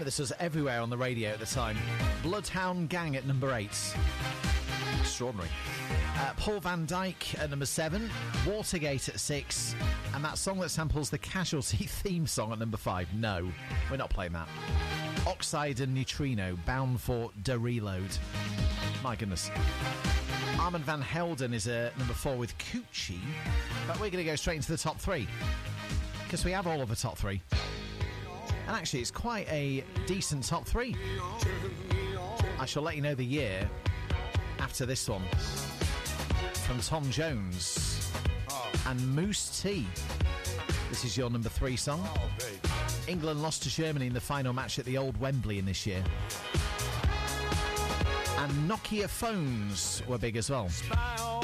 This was everywhere on the radio at the time. Bloodhound Gang at number 8. Extraordinary. Paul Van Dyke at number 7. Watergate at 6. And that song that samples the Casualty theme song at number 5. No, we're not playing that. Oxide and Neutrino, Bound for the Reload. My goodness. Armand Van Helden is number 4 with Coochie. But we're going to go straight into the top 3. Because we have all of the top 3. And actually, it's quite a decent top 3. I shall let you know the year after this one. From Tom Jones and Moose T. This is your number 3 song. England lost to Germany in the final match at the old Wembley in this year. And Nokia phones were big as well.